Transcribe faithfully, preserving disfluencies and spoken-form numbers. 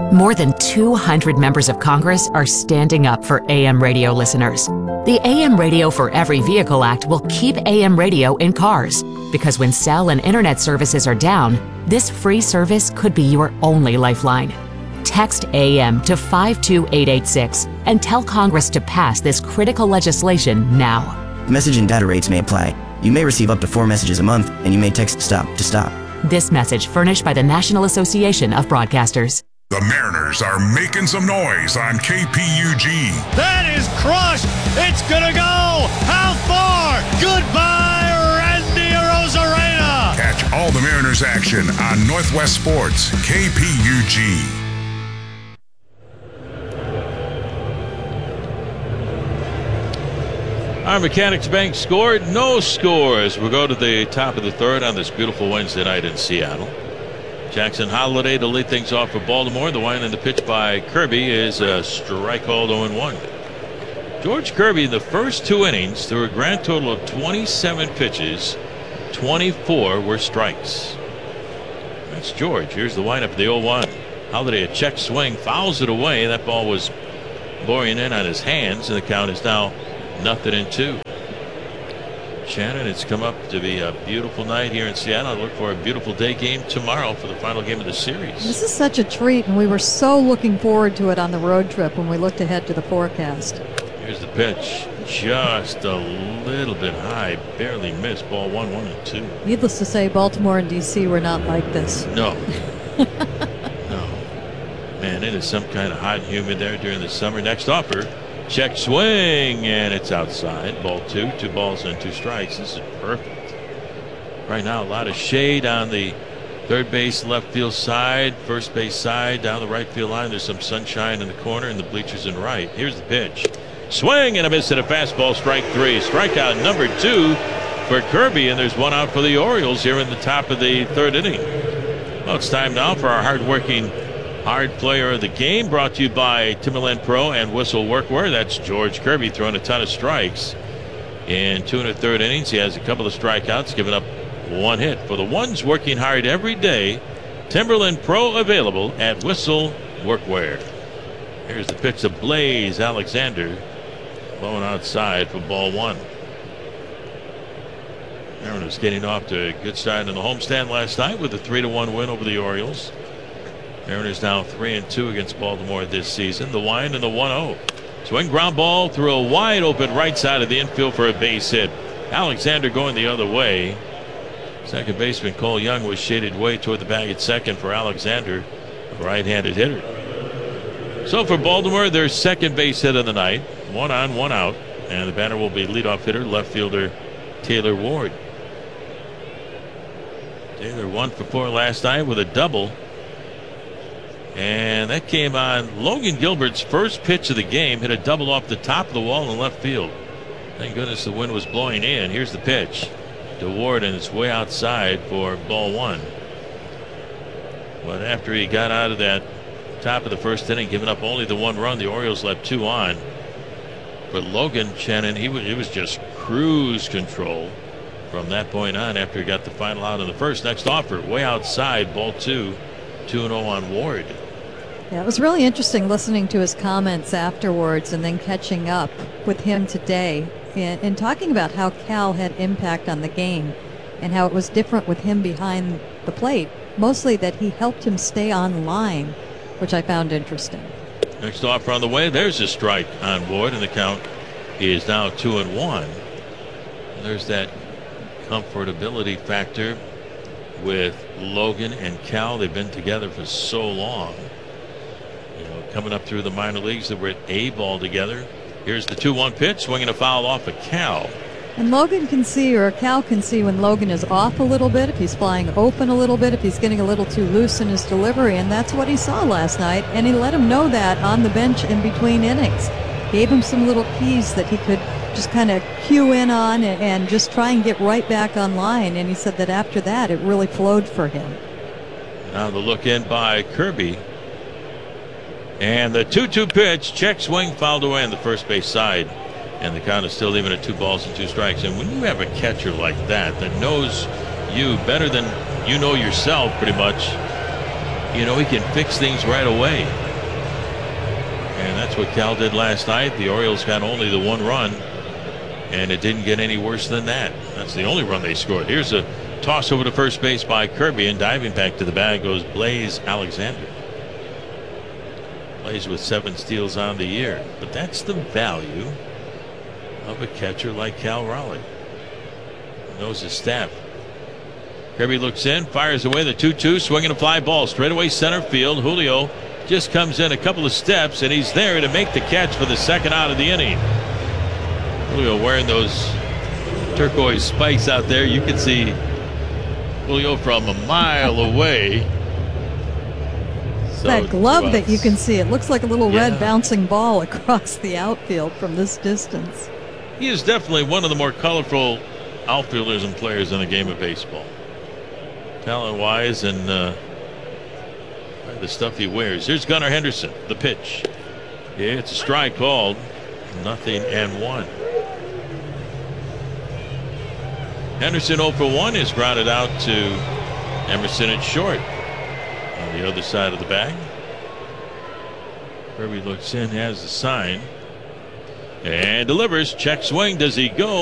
More than two hundred members of Congress are standing up for A M radio listeners. The A M Radio for Every Vehicle Act will keep A M radio in cars, because when cell and internet services are down, this free service could be your only lifeline. Text A M to five two eight eight six and tell Congress to pass this critical legislation now. Message and data rates may apply. You may receive up to four messages a month, and you may text STOP to stop. This message furnished by the National Association of Broadcasters. The Mariners are making some noise on K P U G. That is crushed. It's gonna go. How far? Goodbye, Randy Arozarena. Catch all the Mariners action on Northwest Sports, K P U G. Our Mechanics Bank scored no scores. We'll go to the top of the third on this beautiful Wednesday night in Seattle. Jackson Holiday to lead things off for Baltimore. The wind and the pitch by Kirby is a strike called oh and one. George Kirby in the first two innings threw a grand total of twenty-seven pitches. twenty-four were strikes. That's George. Here's the windup of the oh one. Holiday a check swing, fouls it away. That ball was boring in on his hands, and the count is now nothing in two. Shannon, it's come up to be a beautiful night here in Seattle. I look for a beautiful day game tomorrow for the final game of the series. This is such a treat, and we were so looking forward to it on the road trip when we looked ahead to the forecast. Here's the pitch. Just a little bit high. Barely missed. Ball one, one, and two. Needless to say, Baltimore and D C were not like this. No. No. Man, it is some kind of hot and humid there during the summer. Next offer. Check swing, and it's outside. Ball two, two balls and two strikes. This is perfect. Right now, a lot of shade on the third base, left field side, first base side, down the right field line. There's some sunshine in the corner and the bleachers in right. Here's the pitch. Swing and a miss at a fastball, strike three. Strikeout number two for Kirby, and there's one out for the Orioles here in the top of the third inning. Well, it's time now for our hardworking hard player of the game, brought to you by Timberland Pro and Whistle Workwear. That's George Kirby throwing a ton of strikes in two and a third innings. He has a couple of strikeouts, giving up one hit. For the ones working hard every day, Timberland Pro available at Whistle Workwear. Here's the pitch to Blaze Alexander, blowing outside for ball one. Mariners getting off to a good start in the homestand last night with a three to one win over the Orioles. Mariners now three and two against Baltimore this season. The wind and the one oh. Swing ground ball through a wide open right side of the infield for a base hit. Alexander going the other way. Second baseman Cole Young was shaded way toward the bag at second for Alexander, a right-handed hitter. So for Baltimore, their second base hit of the night. One on, one out. And the batter will be leadoff hitter, left fielder Taylor Ward. Taylor one for four last night with a double. And that came on Logan Gilbert's first pitch of the game. Hit a double off the top of the wall in left field. Thank goodness the wind was blowing in. Here's the pitch to Ward, and it's way outside for ball one. But after he got out of that top of the first inning, giving up only the one run, the Orioles left two on. But Logan Shannon, he was, it was just cruise control from that point on after he got the final out in the first. Next offer, way outside, ball two, two and oh on Ward. Yeah, it was really interesting listening to his comments afterwards and then catching up with him today and, and talking about how Cal had impact on the game and how it was different with him behind the plate. Mostly that he helped him stay on line, which I found interesting. Next offer on the way. There's a strike on Ward, and the count is now two and one. There's that comfortability factor with Logan and Cal. They've been together for so long. You know, coming up through the minor leagues, they were at A ball together. Here's the two one pitch, swinging a foul off of Cal. And Logan can see, or Cal can see, when Logan is off a little bit, if he's flying open a little bit, if he's getting a little too loose in his delivery, and that's what he saw last night, and he let him know that on the bench in between innings. Gave him some little keys that he could just kind of cue in on and, and just try and get right back on line, and he said that after that it really flowed for him. Now the look in by Kirby. And the two two pitch, check swing, fouled away on the first base side. And the count is still even at two balls and two strikes. And when you have a catcher like that, that knows you better than you know yourself pretty much, you know, he can fix things right away. And that's what Cal did last night. The Orioles got only the one run, and it didn't get any worse than that. That's the only run they scored. Here's a toss over to first base by Kirby, and diving back to the bag goes Blaze Alexander. Blaze with seven steals on the year. But that's the value of a catcher like Cal Raleigh. He knows his staff. Kirby looks in, fires away the two two, swinging a fly ball straight away center field. Julio just comes in a couple of steps, and he's there to make the catch for the second out of the inning. Julio wearing those turquoise spikes out there. You can see Julio from a mile away. So that glove that you can see, it looks like a little yeah. red bouncing ball across the outfield from this distance. He is definitely one of the more colorful outfielders and players in the game of baseball. Talent-wise and uh, the stuff he wears. Here's Gunnar Henderson, the pitch. Yeah, it's a strike called. Nothing and one. Henderson oh for one is grounded out to Emerson at short. On the other side of the bag. Kirby looks in, has the sign, and delivers. Check swing. Does he go?